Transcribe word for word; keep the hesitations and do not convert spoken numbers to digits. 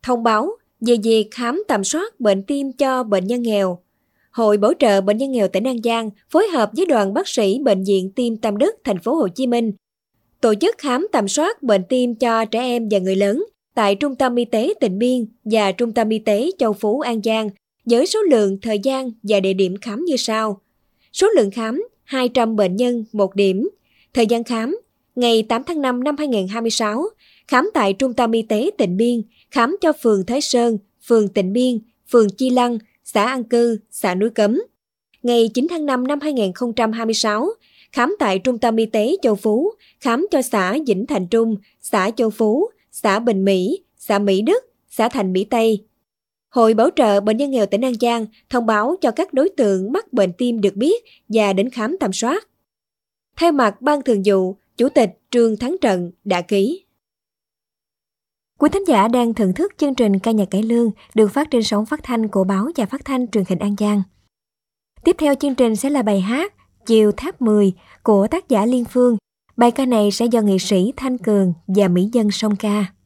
thông báo về việc khám tầm soát bệnh tim cho bệnh nhân nghèo. Hội Bảo trợ Bệnh nhân nghèo tỉnh An Giang phối hợp với đoàn bác sĩ Bệnh viện Tim Tâm Đức, thành phố Hồ Chí Minh tổ chức khám tầm soát bệnh tim cho trẻ em và người lớn tại Trung tâm Y tế Tịnh Biên và Trung tâm Y tế Châu Phú An Giang với số lượng, thời gian và địa điểm khám như sau. Số lượng khám hai trăm bệnh nhân một điểm. Thời gian khám ngày tám tháng năm năm hai nghìn không trăm hai mươi sáu, khám tại Trung tâm Y tế Tịnh Biên, khám cho phường Thới Sơn, phường Tịnh Biên, phường Chi Lăng, xã An Cư, xã Núi Cấm. Ngày chín tháng năm năm hai nghìn không trăm hai mươi sáu, khám tại Trung tâm Y tế Châu Phú, khám cho xã Vĩnh Thành Trung, xã Châu Phú, xã Bình Mỹ, xã Mỹ Đức, xã Thành Mỹ Tây. Hội Bảo trợ Bệnh nhân nghèo tỉnh An Giang thông báo cho các đối tượng mắc bệnh tim được biết và đến khám tầm soát. Thay mặt Ban Thường vụ, Chủ tịch Trương Thắng Trận đã ký. Quý thính giả đang thưởng thức chương trình ca nhạc cải lương được phát trên sóng phát thanh của báo và phát thanh truyền hình An Giang. Tiếp theo chương trình sẽ là bài hát Chiều Tháp mười của tác giả Liên Phương. Bài ca này sẽ do nghệ sĩ Thanh Cường và mỹ nhân song ca.